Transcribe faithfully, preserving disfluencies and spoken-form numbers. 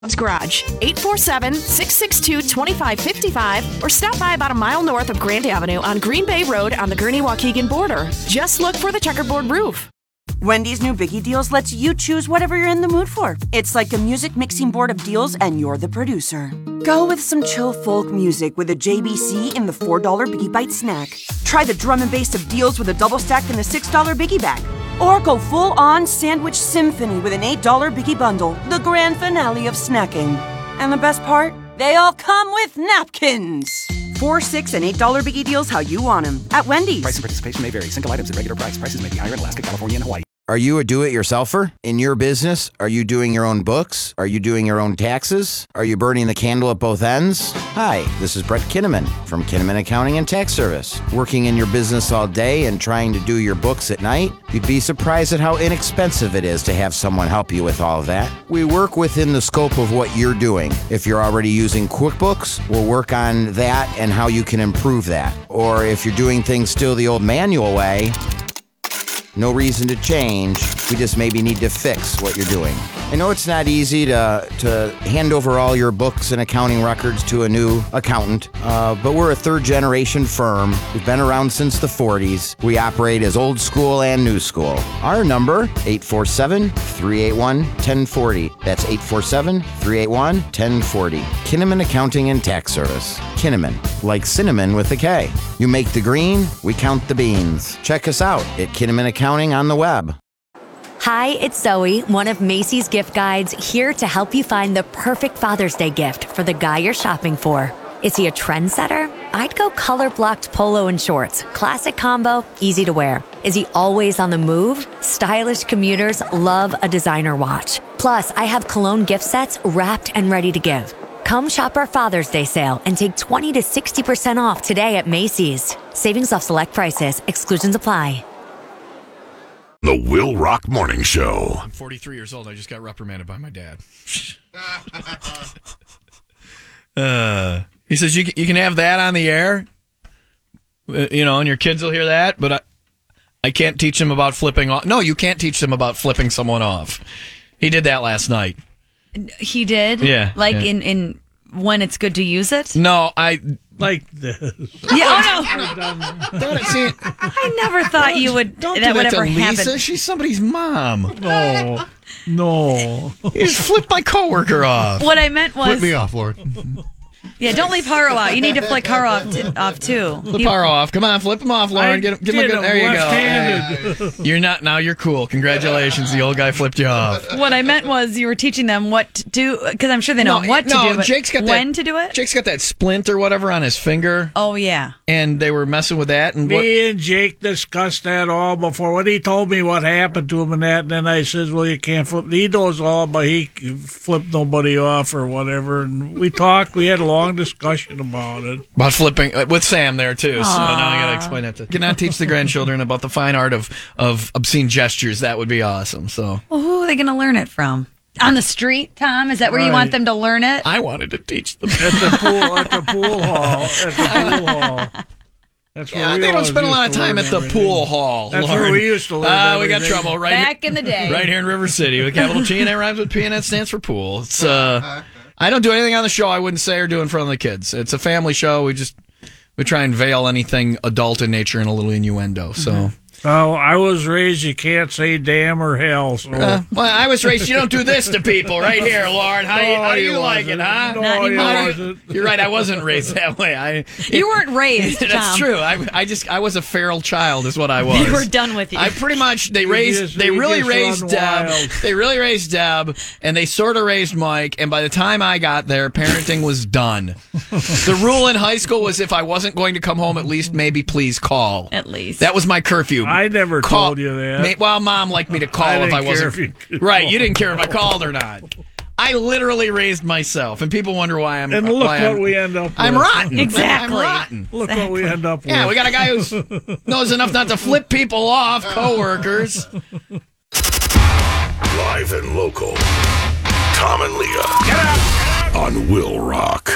Garage, eight four seven, six six two, two five five five, or stop by about a mile north of Grand Avenue on Green Bay Road on the Gurnee-Waukegan border. Just look for the checkerboard roof. Wendy's new Biggie Deals lets you choose whatever you're in the mood for. It's like a music mixing board of deals, and you're the producer. Go with some chill folk music with a J B C in the four dollar Biggie Bite snack. Try the drum and bass of deals with a double stack in the six dollar Biggie Bag. Or go full-on sandwich symphony with an eight dollar Biggie Bundle, the grand finale of snacking. And the best part? They all come with napkins. Four, six, and eight dollar Biggie Deals how you want them at Wendy's. Price and participation may vary. Single items at regular price. Prices may be higher in Alaska, California, and Hawaii. Are you a do-it-yourselfer in your business? Are you doing your own books? Are you doing your own taxes? Are you burning the candle at both ends? Hi, this is Brett Kinnaman from Kinnaman Accounting and Tax Service. Working in your business all day and trying to do your books at night? You'd be surprised at how inexpensive it is to have someone help you with all of that. We work within the scope of what you're doing. If you're already using QuickBooks, we'll work on that and how you can improve that. Or if you're doing things still the old manual way, no reason to change. We just maybe need to fix what you're doing. I know it's not easy to to hand over all your books and accounting records to a new accountant, uh, but we're a third-generation firm. We've been around since the forties. We operate as old school and new school. Our number, eight four seven, three eight one, one zero four zero. That's eight four seven, three eight one, one zero four zero. Kinnaman Accounting and Tax Service. Kinnaman, like cinnamon with a K. You make the green, we count the beans. Check us out at Kinnaman Accounting on the web. Hi, it's Zoe, one of Macy's gift guides, here to help you find the perfect Father's Day gift for the guy you're shopping for. Is he a trendsetter? I'd go color-blocked polo and shorts. Classic combo, easy to wear. Is he always on the move? Stylish commuters love a designer watch. Plus, I have cologne gift sets wrapped and ready to give. Come shop our Father's Day sale and take twenty to sixty percent off today at Macy's. Savings off select prices. Exclusions apply. The Will Rock Morning Show. I'm forty-three years old. I just got reprimanded by my dad. uh, he says, you, you can have that on the air, uh, you know, and your kids will hear that, but I, I can't teach them about flipping off. No, you can't teach them about flipping someone off. He did that last night. He did? Yeah. Like yeah. in, in when it's good to use it? No, I... Like this. Yeah, oh no. Don't see, I never thought you would, don't that do would that ever to Lisa. happen. She's somebody's mom. No. No. You just flipped my coworker off. What I meant was... Flip me off, Lord. Yeah, don't leave Haro out. You need to flick Haro off, t- off too. Flip He- Haro off. Come on, flip him off, Lauren. I Get him, give him a did good. him There you left-handed. go. You're not now. You're cool. Congratulations. The old guy flipped you off. What I meant was you were teaching them what to do, because I'm sure they know No, what to no, do, but Jake's got when that, to do it? Jake's got that splint or whatever on his finger, Oh, yeah. and they were messing with that. And what, Me and Jake discussed that all before. When he told me what happened to him and that, and then I says, well, you can't flip. He knows all, but he flipped nobody off or whatever. And we talked. We had a long discussion about it. about flipping uh, with Sam there too. So now I got to explain that to. Can I teach the grandchildren about the fine art of of obscene gestures? That would be awesome. So Well, who are they going to learn it from? On the street, Tom? Is that where you Right. want them to learn it? I wanted to teach them. At the pool, at the pool hall. At the pool hall. That's where Yeah, we they don't always spend a used lot of to time learn at the everything. pool hall. That's Lauren. where we used to learn Ah, we got everything. trouble right Back in the day. right here in River City with capital T and that rhymes with P and that stands for pool. It's uh, I don't do anything on the show I wouldn't say or do in front of the kids. It's a family show. We just we try and veil anything adult in nature in a little innuendo. So. Mm-hmm. Oh, I was raised you can't say damn or hell. So. Uh, well, I was raised. You don't do this to people, right here, Lauren. How, do you, No, how do he you like it, wasn't. huh? No, Not he anymore. wasn't. You're right. I wasn't raised that way. I You weren't raised, Tom. That's true. I, I just I was a feral child, is what I was. They were done with you. I pretty much they You raised just- they you really just raised run Deb. wild. They really raised Deb, and they sort of raised Mike. And by the time I got there, parenting was done. The rule in high school was if I wasn't going to come home, at least maybe please call. At least. That was my curfew. I never Call- told you that. Ma- Well, Mom liked me to call I if didn't I care wasn't. if you could right, call. you didn't care if I called or not. I literally raised myself, and people wonder why I'm. And look why what I'm, we end up with. I'm rotten. Exactly. I'm rotten. Look what we end up with. Yeah, we got a guy who knows enough not to flip people off, coworkers. Live and local. Tom and Leah. Get up! On Will Rock.